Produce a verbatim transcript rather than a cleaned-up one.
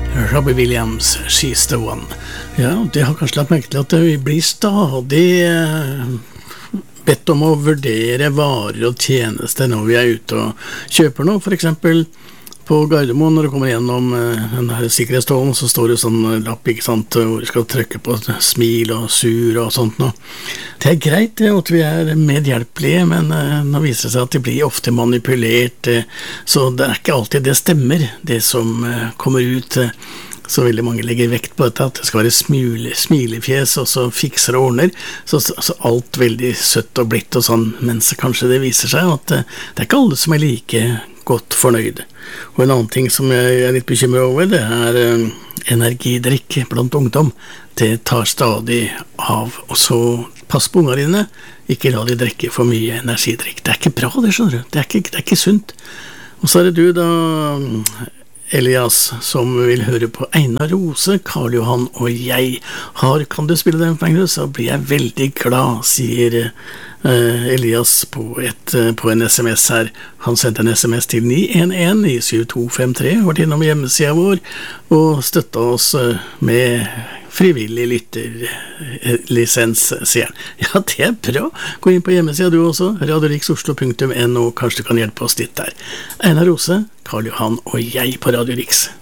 Robbie Williams, She's the One. Ja, det har kanskje lagt merke til at vi blir stadig bedt om å vurdere varer og tjenester når vi er ute og kjøper noe. For eksempel på Gardermoen, når du kommer gjennom den her sikkerhetstålen, så står det sånn lapp, ikke sant, hvor du skal trykke på smil og sur og sånt noe. Det er greit det, at vi er medhjelpelige, men nå viser det seg at de blir ofte manipulert, så det er ikke alltid det stemmer, det som kommer ut. Så veldig mange legger vekt på dette, at det skal være smule, smilefjes, og så fikser og ordner, så, så alt veldig søtt og blitt og sånn, mens kanskje det viser seg at det, det er ikke alle som er like godt fornøyd. Og en annen ting som jeg er litt bekymret over, det er uh, energidrikk blant ungdom. Det tar stadig av, og så pass på unger dine, ikke la de drikke for mye energidrikk. Det er ikke bra det, skjønner du. Det er ikke, det er ikke sunt. Og så er det du da, Elias, som vil høre på Einar Rose, Karl Johan og jeg. Har, kan du spille den for meg, så blir jeg veldig glad, sier uh, Elias på, et, uh, på en sms her. Han sendte en sms til ni en en ni syv to fem tre, vært innom hjemmesiden vår, og støttet oss uh, med frivillig lytterlisens, sier han. Ja, det er bra. Gå inn på hjemmesiden du også, radio riks oslo punktum n o, kanskje du kan hjelpe oss litt der. Einar Rose, Karl Johan og jeg på Radio Riks.